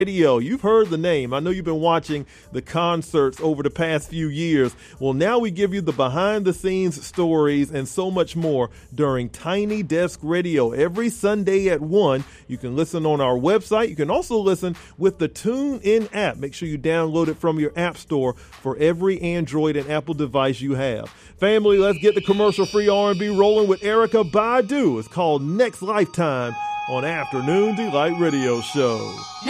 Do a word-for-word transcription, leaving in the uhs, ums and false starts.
Radio. You've heard the name. I know you've been watching the concerts over the past few years. Well, now we give you the behind the scenes stories and so much more during Tiny Desk Radio every Sunday at one. You can listen on our website. You can also listen with the TuneIn app. Make sure you download it from your app store for every Android and Apple device you have. Family, let's get the commercial-free R and B rolling with Erykah Badu. It's called Next Lifetime on Afternoon Delight Radio Show.